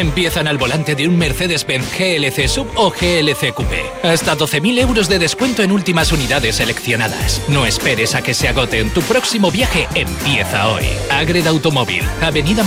empiezan al volante de un Mercedes-Benz GLC Sub o GLC Coupé. Hasta 12.000 euros de descuento en últimas unidades seleccionadas. No esperes a que se agoten. Tu próximo viaje empieza hoy. Ágreda Automóvil, Avenida